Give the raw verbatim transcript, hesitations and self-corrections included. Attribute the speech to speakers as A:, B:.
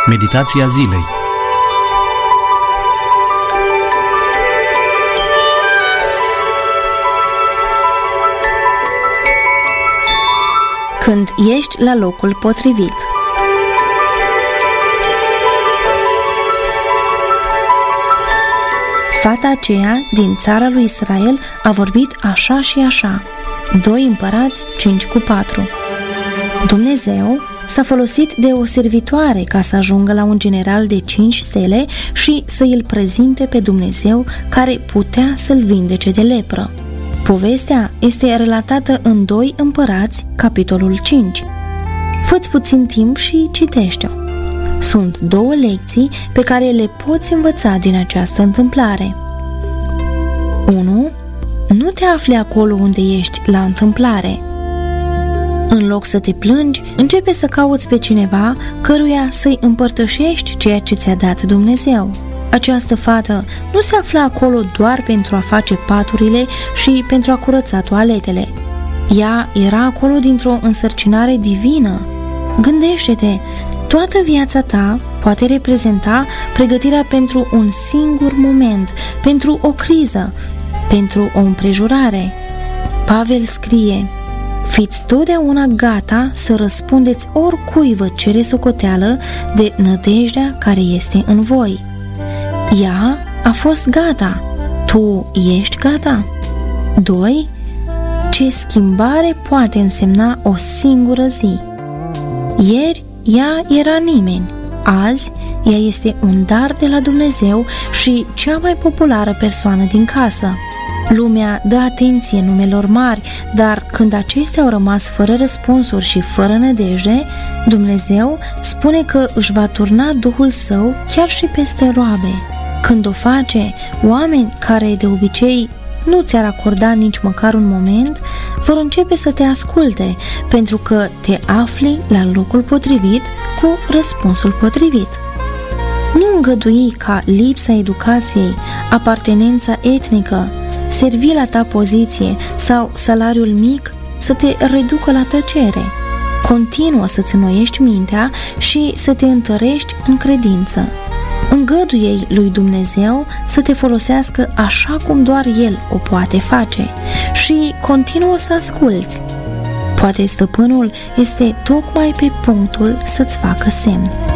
A: Meditația zilei.
B: Când ești la locul potrivit. Fata aceea din țara lui Israel a vorbit așa și așa. Doi împărați, cinci cu patru. Dumnezeu s-a folosit de o servitoare ca să ajungă la un general de cinci stele și să îl prezinte pe Dumnezeu care putea să-l vindece de lepră. Povestea este relatată în Doi Împărați, capitolul cinci. Fă-ți puțin timp și citește-o. Sunt două lecții pe care le poți învăța din această întâmplare. unu. Nu te afli acolo unde ești la întâmplare. În loc să te plângi, începe să cauți pe cineva căruia să-i împărtășești ceea ce ți-a dat Dumnezeu. Această fată nu se afla acolo doar pentru a face paturile și pentru a curăța toaletele. Ea era acolo dintr-o însărcinare divină. Gândește-te, toată viața ta poate reprezenta pregătirea pentru un singur moment, pentru o criză, pentru o împrejurare. Pavel scrie: fiți totdeauna gata să răspundeți oricui vă cere socoteală de nădejdea care este în voi. Ea a fost gata. Tu ești gata? doi. Ce schimbare poate însemna o singură zi? Ieri ea era nimeni. Azi ea este un dar de la Dumnezeu și cea mai populară persoană din casă. Lumea dă atenție numelor mari, dar când acestea au rămas fără răspunsuri și fără nădejde, Dumnezeu spune că își va turna Duhul Său chiar și peste roabe. Când o face, oameni care de obicei nu ți-ar acorda nici măcar un moment, vor începe să te asculte, pentru că te afli la locul potrivit cu răspunsul potrivit. Nu îngădui ca lipsa educației, apartenența etnică, servila ta poziție sau salariul mic să te reducă la tăcere. Continuă să-ți înnoiești mintea și să te întărești în credință. Îngăduie-i lui Dumnezeu să te folosească așa cum doar El o poate face și continuă să asculți. Poate stăpânul este tocmai pe punctul să-ți facă semn.